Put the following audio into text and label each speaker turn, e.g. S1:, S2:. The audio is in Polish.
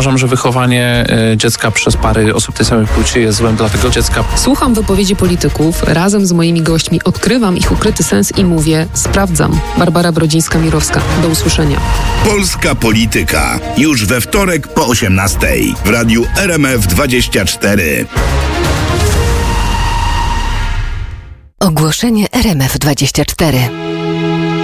S1: Uważam, że wychowanie dziecka przez pary osób tej samej płci jest złem dla tego dziecka.
S2: Słucham wypowiedzi polityków, razem z moimi gośćmi odkrywam ich ukryty sens i mówię, sprawdzam. Barbara Brodzińska-Mirowska. Do usłyszenia.
S3: Polska Polityka. Już we wtorek po 18:00 w radiu RMF24.
S4: Ogłoszenie RMF24.